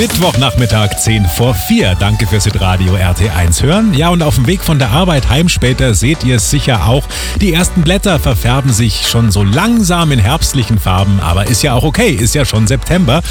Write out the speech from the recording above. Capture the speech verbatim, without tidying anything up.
Mittwochnachmittag zehn vor vier. Danke fürs Hitradio R T eins hören. Ja, und auf dem Weg von der Arbeit heim später seht ihr es sicher auch. Die ersten Blätter verfärben sich schon so langsam in herbstlichen Farben. Aber ist ja auch okay, ist ja schon September.